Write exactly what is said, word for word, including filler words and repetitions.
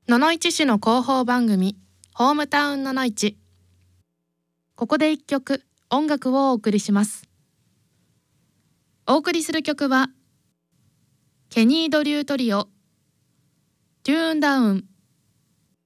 野々市市の広報番組ホームタウン野々市。ここで一曲音楽をお送りします。お送りする曲はケニードリュートリオ、トゥーンダウン。